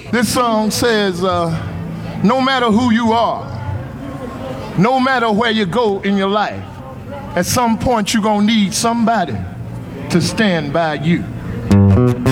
This song says, no matter who you are, no matter where you go in your life, at some point you're going to need somebody to stand by you.